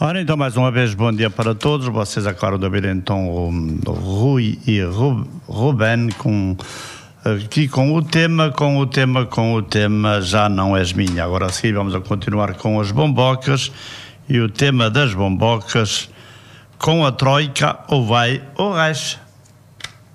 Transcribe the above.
Ora, então, mais uma vez, bom dia para todos. Vocês acabaram de ouvir, então, o Rui e Ruben aqui com o tema Já Não És Minha. Agora a seguir vamos a continuar com as bombocas e o tema das bombocas, com a Troika ou vai ou racha.